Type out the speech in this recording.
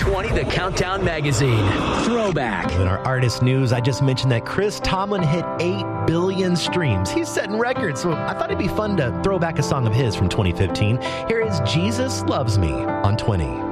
20, the Countdown Magazine. Throwback. In our artist news, I just mentioned that Chris Tomlin hit 8 billion streams. He's setting records, so I thought it'd be fun to throw back a song of his from 2015. Here is Jesus Loves Me on 20.